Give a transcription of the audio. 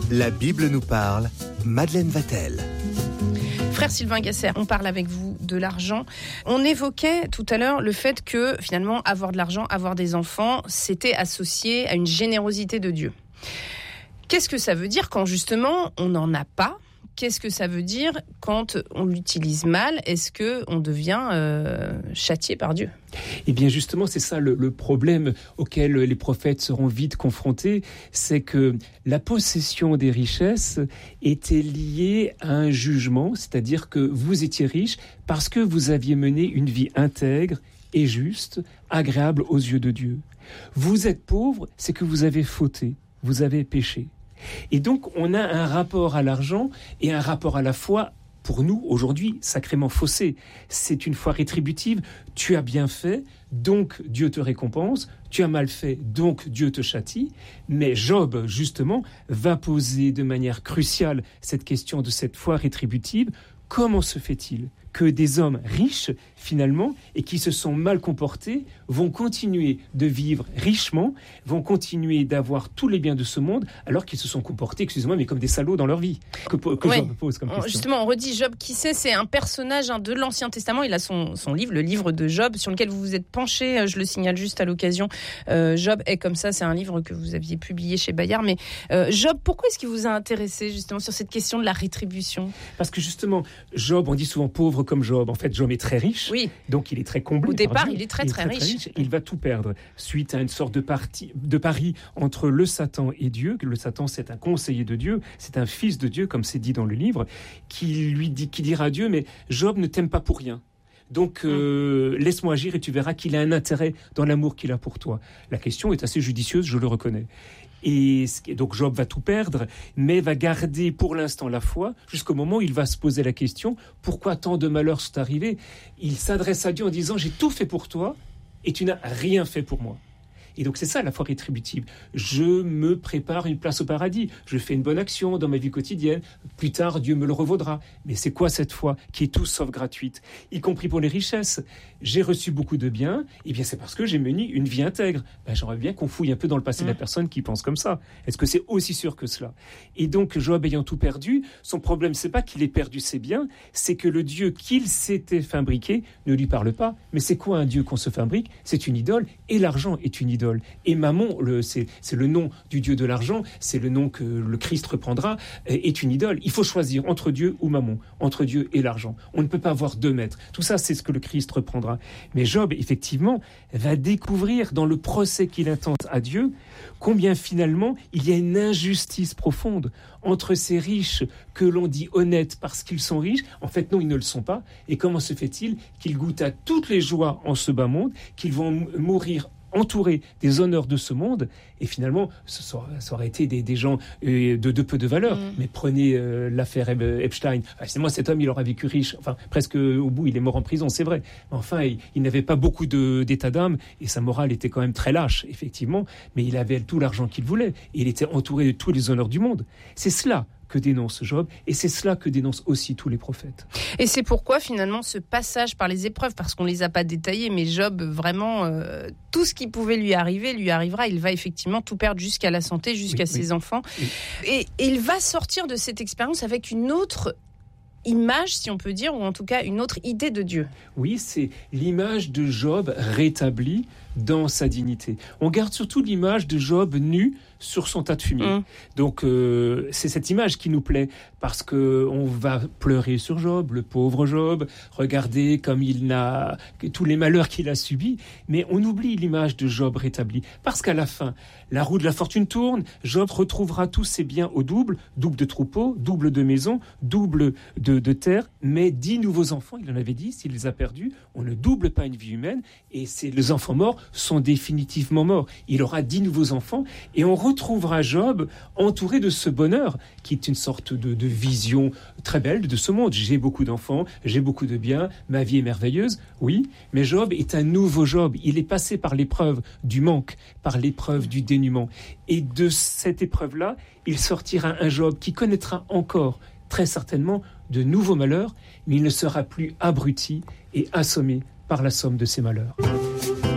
La Bible nous parle, Madeleine Vatel. Frère Sylvain Gasser, on parle avec vous de l'argent. On évoquait tout à l'heure le fait que finalement avoir de l'argent, avoir des enfants, c'était associé à une générosité de Dieu. Qu'est-ce que ça veut dire quand justement on n'en a pas ? Qu'est-ce que ça veut dire quand on l'utilise mal ? Est-ce qu'on devient châtié par Dieu ? Eh bien justement, c'est ça le problème auquel les prophètes seront vite confrontés, c'est que la possession des richesses était liée à un jugement, c'est-à-dire que vous étiez riche parce que vous aviez mené une vie intègre et juste, agréable aux yeux de Dieu. Vous êtes pauvre, c'est que vous avez fauté, vous avez péché. Et donc, on a un rapport à l'argent et un rapport à la foi, pour nous, aujourd'hui, sacrément faussé. C'est une foi rétributive. Tu as bien fait, donc Dieu te récompense. Tu as mal fait, donc Dieu te châtie. Mais Job, justement, va poser de manière cruciale cette question de cette foi rétributive. Comment se fait-il que des hommes riches, finalement, et qui se sont mal comportés, vont continuer de vivre richement, vont continuer d'avoir tous les biens de ce monde, alors qu'ils se sont comportés, excusez-moi, mais comme des salauds dans leur vie. Que Job pose comme question. Justement, on redit Job, qui c'est un personnage de l'Ancien Testament. Il a son livre, le livre de Job, sur lequel vous vous êtes penché. Je le signale juste à l'occasion. Job est comme ça, c'est un livre que vous aviez publié chez Bayard. Mais Job, pourquoi est-ce qu'il vous a intéressé justement sur cette question de la rétribution ? Parce que justement, Job, on dit souvent pauvre comme Job. En fait, Job est très riche, oui. Donc il est très comblé. Au départ, il est très riche. Il va tout perdre suite à une sorte de pari entre le Satan et Dieu. Le Satan, c'est un conseiller de Dieu, c'est un fils de Dieu, comme c'est dit dans le livre, qui dira à Dieu, mais Job ne t'aime pas pour rien. Donc, laisse-moi agir et tu verras qu'il a un intérêt dans l'amour qu'il a pour toi. La question est assez judicieuse, je le reconnais. Et donc Job va tout perdre, mais va garder pour l'instant la foi, jusqu'au moment où il va se poser la question, pourquoi tant de malheurs sont arrivés ? Il s'adresse à Dieu en disant, j'ai tout fait pour toi et tu n'as rien fait pour moi. Et donc c'est ça la foi rétributive. Je me prépare une place au paradis. Je fais une bonne action dans ma vie quotidienne. Plus tard, Dieu me le revaudra. Mais c'est quoi cette foi qui est tout sauf gratuite, y compris pour les richesses ? J'ai reçu beaucoup de biens. Eh bien c'est parce que j'ai mené une vie intègre. J'aimerais bien qu'on fouille un peu dans le passé de la personne qui pense comme ça. Est-ce que c'est aussi sûr que cela ? Et donc Job ayant tout perdu, son problème c'est pas qu'il ait perdu ses biens, c'est que le Dieu qu'il s'était fabriqué ne lui parle pas. Mais c'est quoi un Dieu qu'on se fabrique ? C'est une idole et l'argent est une idole. Et Mammon, c'est le nom du dieu de l'argent, c'est le nom que le Christ reprendra, est une idole. Il faut choisir entre Dieu ou Mammon, entre Dieu et l'argent. On ne peut pas avoir deux maîtres. Tout ça, c'est ce que le Christ reprendra. Mais Job, effectivement, va découvrir dans le procès qu'il intente à Dieu combien finalement il y a une injustice profonde entre ces riches que l'on dit honnêtes parce qu'ils sont riches. En fait, non, ils ne le sont pas. Et comment se fait-il qu'ils goûtent à toutes les joies en ce bas monde, qu'ils vont mourir entourés des honneurs de ce monde, et finalement, ça aurait été des gens de peu de valeur. Mais prenez l'affaire Epstein. C'est moi, cet homme, il aura vécu riche. Enfin, presque au bout, il est mort en prison, c'est vrai. Mais enfin, il n'avait pas beaucoup d'état d'âme, et sa morale était quand même très lâche, effectivement. Mais il avait tout l'argent qu'il voulait, et il était entouré de tous les honneurs du monde. C'est cela que dénonce Job, et c'est cela que dénoncent aussi tous les prophètes. Et c'est pourquoi finalement ce passage par les épreuves, parce qu'on ne les a pas détaillées, mais Job, vraiment, tout ce qui pouvait lui arriver, lui arrivera. Il va effectivement tout perdre jusqu'à la santé, jusqu'à ses enfants. Oui. Et il va sortir de cette expérience avec une autre image, si on peut dire, ou en tout cas une autre idée de Dieu. Oui, c'est l'image de Job rétabli dans sa dignité. On garde surtout l'image de Job nu sur son tas de fumier. Donc c'est cette image qui nous plaît, parce qu'on va pleurer sur Job, le pauvre Job, regarder comme il n'a tous les malheurs qu'il a subis, mais on oublie l'image de Job rétabli, parce qu'à la fin, la roue de la fortune tourne, Job retrouvera tous ses biens au double de troupeaux, double de maisons, double de terre, mais 10 nouveaux enfants, il en avait 10, il les a perdus. On ne double pas une vie humaine, et les enfants morts sont définitivement morts. Il aura 10 nouveaux enfants, et on retrouvera Job entouré de ce bonheur, qui est une sorte de vision très belle de ce monde. J'ai beaucoup d'enfants, j'ai beaucoup de biens, ma vie est merveilleuse, oui, mais Job est un nouveau Job. Il est passé par l'épreuve du manque, par l'épreuve du dénuement. Et de cette épreuve-là, il sortira un Job qui connaîtra encore, très certainement, de nouveaux malheurs, mais il ne sera plus abruti et assommé par la somme de ses malheurs.